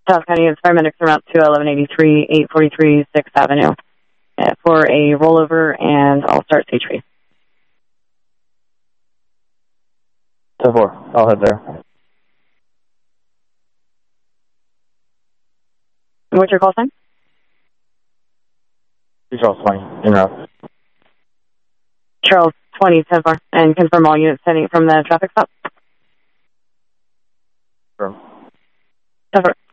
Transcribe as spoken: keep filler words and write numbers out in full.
Dallas County is paramedics around to eleven eighty-three, eight forty-three sixth Avenue uh, for a rollover, and I'll start stage three. ten four, I'll head there. What's your call sign? Charles twenty, en route. Charles twenty, ten four, and confirm all units heading from the traffic stop. Confirm. ten four.